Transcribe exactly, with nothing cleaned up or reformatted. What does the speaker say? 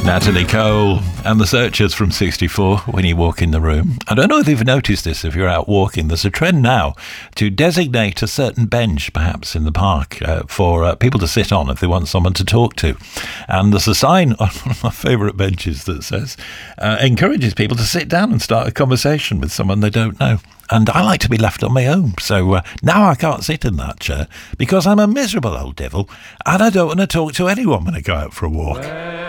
Natalie Cole and the Searchers from sixty-four, When You Walk in the Room. I don't know if you've noticed this if you're out walking. There's a trend now to designate a certain bench, perhaps in the park, uh, for uh, people to sit on if they want someone to talk to. And there's a sign on one of my favourite benches that says, uh, encourages people to sit down and start a conversation with someone they don't know. And I like to be left on my own. So uh, now I can't sit in that chair because I'm a miserable old devil and I don't want to talk to anyone when I go out for a walk.